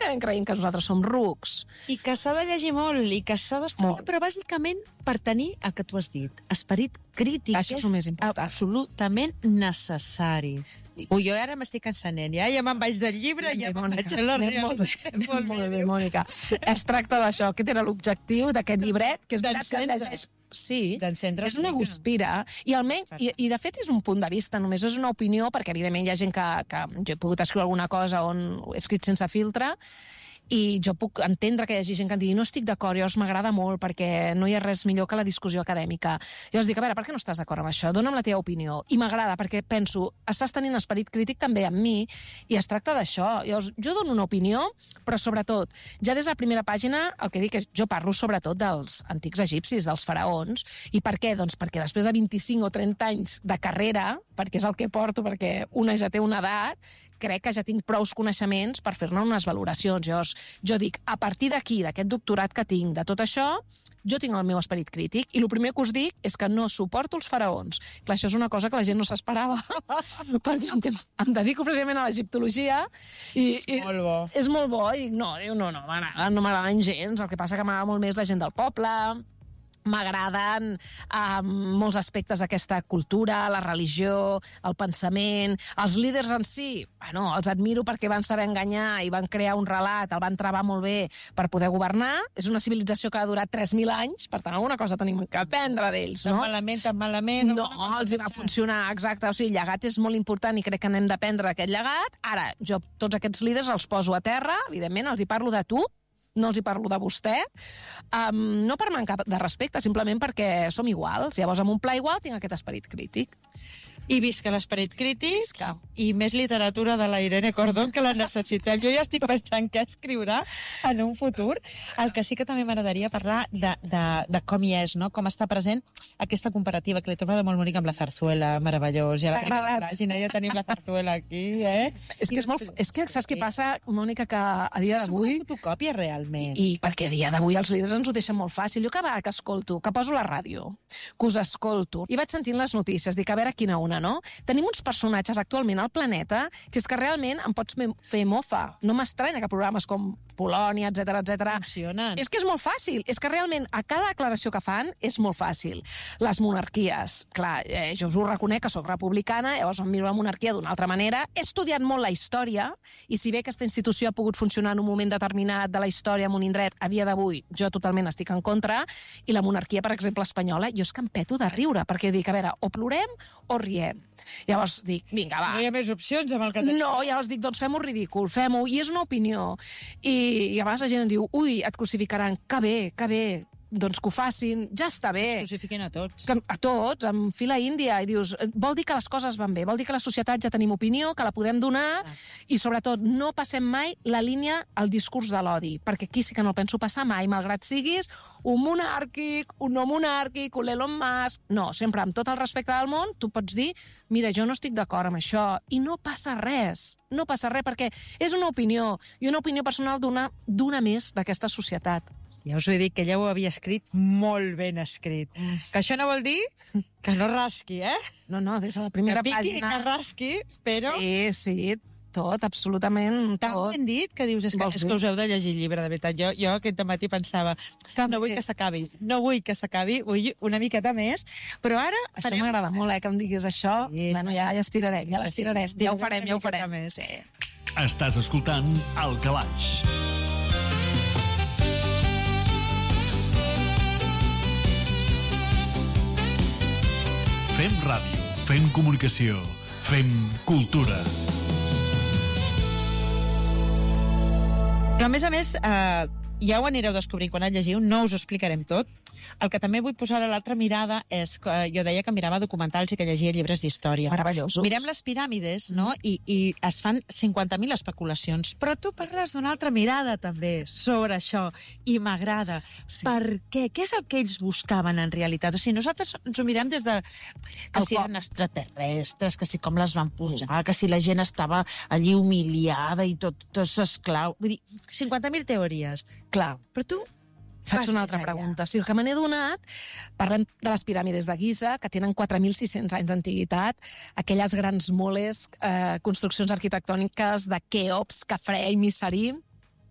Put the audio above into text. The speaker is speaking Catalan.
acabem creient que nosaltres som rucs. I que s'ha de llegir molt, i que s'ha d'estudiar, però bàsicament per tenir el que tu has dit, esperit crític. Això és el més important. Absolutament necessari. Ui, jo ara m'estic encenent, ja me'n vaig del llibre, ja me'n vaig a la realitat. Molt bé, Mònica. Es tracta d'això, aquest era l'objectiu d'aquest llibret, que és veritat que llegeix... Sí, és una guspira i almenys, i de fet és un punt de vista, només és una opinió, perquè evidentment hi ha gent que jo he pogut escriure alguna cosa on he escrit sense filtre, i jo puc entendre que hi hagi gent que em digui no estic d'acord, llavors m'agrada molt perquè no hi ha res millor que la discussió acadèmica. Llavors dic, a veure, per què no estàs d'acord amb això? Dóna'm la teva opinió. I m'agrada perquè penso, estàs tenint esperit crític també amb mi i es tracta d'això. Llavors, jo dono una opinió, però sobretot, ja des de la primera pàgina el que dic és, jo parlo sobretot dels antics egipcis, dels faraons. I per què? Doncs perquè després de 25 o 30 anys de carrera, perquè és el que porto, perquè una ja té una edat, crec que ja tinc prous coneixements per fer-ne unes valoracions. Llavors, jo dic, a partir d'aquí, d'aquest doctorat que tinc, de tot això, jo tinc el meu esperit crític, i el primer que us dic és que no suporto els faraons. Clar, això és una cosa que la gent no s'esperava, perquè em dedico precisament a l'egiptologia, i és molt bo. És molt bo, i no m'agraden gens, el que passa que m'agrada molt més la gent del poble, m'agraden molts aspectes d'aquesta cultura, la religió, el pensament, els líders en si, bueno, els admiro perquè van saber enganyar i van crear un relat, el van travar molt bé per poder governar, és una civilització que ha durat 3.000 anys, per tant alguna cosa tenim que aprendre d'ells, no? Tan malament. No, els hi va funcionar, exacte, o sigui, el llegat és molt important i crec que n'hem d'aprendre d'aquest llegat. Ara, jo tots aquests líders els poso a terra, evidentment, els hi parlo de tu, no els hi parlo de vostè, no per mancar de respecte, simplement perquè som iguals. Llavors, amb un pla igual tinc aquest esperit crític. I visca l'esperit crític i més literatura de la Irene Cordón, que la necessitem. Jo ja estic pensant què escriurà en un futur. El que sí que també m'agradaria parlar de com hi és, no? Com està present aquesta comparativa, que li trobo de molt bonic amb la Zarzuela, meravellós. Ja ja tenim la Zarzuela aquí, eh? És que saps què passa, Mònica, que a dia d'avui... És una fotocòpia, realment. I perquè a dia d'avui els líders ens ho deixen molt fàcil. Jo cada vegada que escolto, que poso la ràdio, que us escolto, i vaig sentint les notícies, dic, a veure quina una, no? Tenim uns personatges actualment al planeta que és que realment em pots fer mofa. No m'estranya que programes com Polònia, etc. Funcionen. És que és molt fàcil. És que realment a cada declaració que fan és molt fàcil. Les monarquies, clar, jo us ho reconec que sóc republicana, llavors em miro la monarquia d'una altra manera. He estudiat molt la història i si bé aquesta institució ha pogut funcionar en un moment determinat de la història en un indret, a dia d'avui jo totalment estic en contra, i la monarquia, per exemple, espanyola, jo és que em peto de riure, perquè dic, a veure, o plorem o riem. Llavors dic, vinga, va. No hi ha més opcions amb el que tenim. No, llavors dic, doncs fem-ho ridícul, fem-ho, i és una opinió. I a vegades la gent em diu, ui, et crucificaran, que bé, doncs que ho facin, ja està bé. Crucifiquen a tots. A tots, amb fila índia, i dius, vol dir que les coses van bé, vol dir que la societat ja tenim opinió, que la podem donar, i sobretot no passem mai la línia al discurs de l'odi, perquè aquí sí que no el penso passar mai, malgrat siguis un monàrquic, un no monàrquic, un Elon Musk, no, sempre amb tot el respecte del món, tu pots dir, mira, jo no estic d'acord amb això, i no passa res, perquè és una opinió, i una opinió personal d'una més d'aquesta societat. Ja us ho he dit, que ja ho havia escrit molt ben escrit. Que això no vol dir que no rasqui, eh? No, des de la primera pàgina... Que piqui i que rasqui, però... Sí, tot, absolutament tot. Tan ben dit que dius, és que us heu de llegir el llibre, de veritat. Jo aquest matí pensava, no vull que s'acabi, vull una miqueta més, però ara... Això m'agrada molt, que em diguis això. Bueno, ja estirarem, ja ho farem. Sí. Estàs escoltant El Calaix. Fem ràdio, fem comunicació, fem cultura. Però a més, ja ho anireu descobrint quan el llegiu, no us ho explicarem tot. El que també vull posar a l'altra mirada és que jo deia que mirava documentals i que llegia llibres d'història. Meravellosos. Mirem les piràmides, no? I es fan 50.000 especulacions. Però tu parles d'una altra mirada també sobre això i m'agrada. Sí. Per què? Què és el que ells buscaven en realitat? O sigui, nosaltres ens ho mirem des de que si eren extraterrestres, que si com les van posar, que si la gent estava allí humiliada i tots esclau. Vull dir, 50.000 teories. Clar. Però tu faig una altra pregunta. Si el que me n'he donat, parlem de les piràmides de Giza, que tenen 4.600 anys d'antiguitat, aquelles grans moles, construccions arquitectòniques de Keops, Khafre i Missarí,